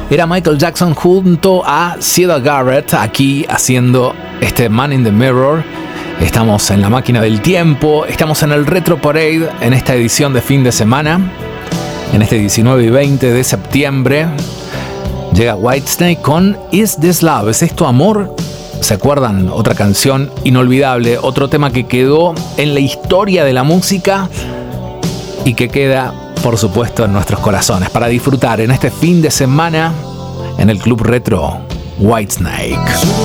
Era Michael Jackson junto a Siedah Garrett, aquí haciendo este Man in the Mirror. Estamos en la máquina del tiempo, estamos en el Retro Parade, en esta edición de fin de semana, en este 19 y 20 de septiembre. Llega Whitesnake con Is This Love? ¿Es esto amor? ¿Se acuerdan? Otra canción inolvidable, otro tema que quedó en la historia de la música y que queda, por supuesto, en nuestros corazones para disfrutar en este fin de semana en el Club Retro. Whitesnake.